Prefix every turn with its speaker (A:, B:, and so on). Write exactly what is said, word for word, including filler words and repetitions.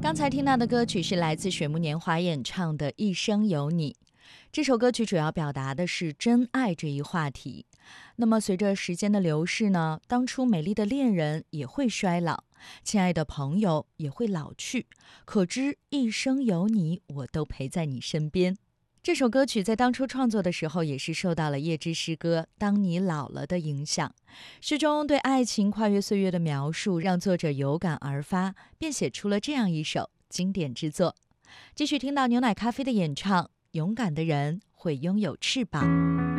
A: 刚才听到的歌曲是来自水木年华演唱的《一生有你》。这首歌曲主要表达的是真爱这一话题。那么随着时间的流逝呢，当初美丽的恋人也会衰老，亲爱的朋友也会老去，可知一生有你，我都陪在你身边。这首歌曲在当初创作的时候，也是受到了叶芝诗歌《当你老了》的影响。诗中对爱情跨越岁月的描述，让作者有感而发，便写出了这样一首经典之作。继续听到牛奶咖啡的演唱，勇敢的人会拥有翅膀。